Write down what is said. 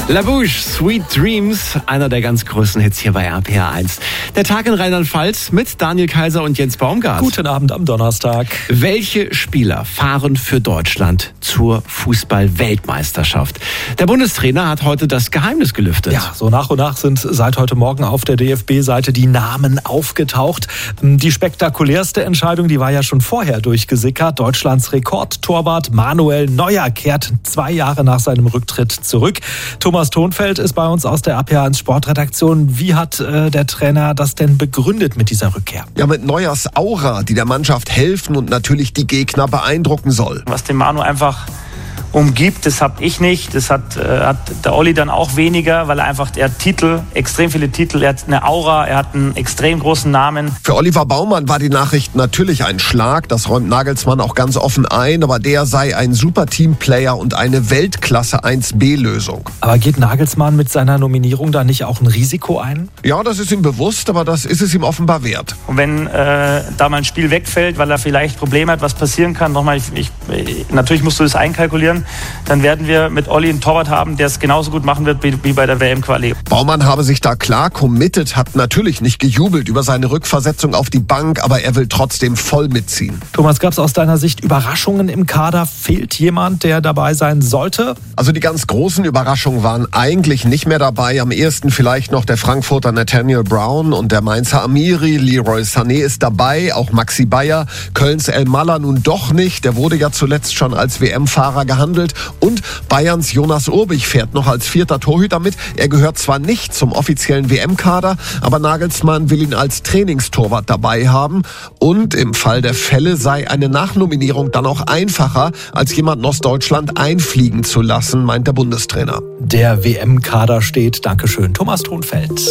La Bouche, Sweet Dreams, einer der ganz größten Hits hier bei RPR1. Der Tag in Rheinland-Pfalz mit Daniel Kaiser und Jens Baumgart. Guten Abend am Donnerstag. Welche Spieler fahren für Deutschland zur Fußball-Weltmeisterschaft? Der Bundestrainer hat heute das Geheimnis gelüftet. Ja, so nach und nach sind seit heute Morgen auf der DFB-Seite die Namen aufgetaucht. Die spektakulärste Entscheidung, die war ja schon vorher durchgesickert. Deutschlands Rekordtorwart Manuel Neuer kehrt 2 Jahre nach seinem Rücktritt zurück. Thomas Thonfeld ist bei uns aus der RPR1 Sportredaktion. Wie hat der Trainer das denn begründet mit dieser Rückkehr? Ja, mit Neuers Aura, die der Mannschaft helfen und natürlich die Gegner beeindrucken soll. Was den Manu einfach umgibt, das habe ich nicht. Das hat der Olli dann auch weniger, weil er hat Titel, extrem viele Titel, er hat eine Aura, er hat einen extrem großen Namen. Für Oliver Baumann war die Nachricht natürlich ein Schlag, das räumt Nagelsmann auch ganz offen ein, aber der sei ein super Teamplayer und eine Weltklasse 1B-Lösung. Aber geht Nagelsmann mit seiner Nominierung da nicht auch ein Risiko ein? Ja, das ist ihm bewusst, aber das ist es ihm offenbar wert. Und wenn da mal ein Spiel wegfällt, weil er vielleicht Probleme hat, was passieren kann, natürlich musst du das einkalkulieren, dann werden wir mit Olli einen Torwart haben, der es genauso gut machen wird wie bei der WM-Quali. Baumann habe sich da klar committed, hat natürlich nicht gejubelt über seine Rückversetzung auf die Bank, aber er will trotzdem voll mitziehen. Thomas, gab es aus deiner Sicht Überraschungen im Kader? Fehlt jemand, der dabei sein sollte? Also die ganz großen Überraschungen waren eigentlich nicht mehr dabei. Am ehesten vielleicht noch der Frankfurter Nathaniel Brown und der Mainzer Amiri. Leroy Sané ist dabei, auch Maxi Bayer. Kölns El Maller nun doch nicht. Der wurde ja zuletzt schon als WM-Fahrer gehandelt. Und Bayerns Jonas Urbich fährt noch als 4. Torhüter mit. Er gehört zwar nicht zum offiziellen WM-Kader, aber Nagelsmann will ihn als Trainingstorwart dabei haben. Und im Fall der Fälle sei eine Nachnominierung dann auch einfacher, als jemanden aus Deutschland einfliegen zu lassen, meint der Bundestrainer. Der WM-Kader steht. Dankeschön, Thomas Thonfeld.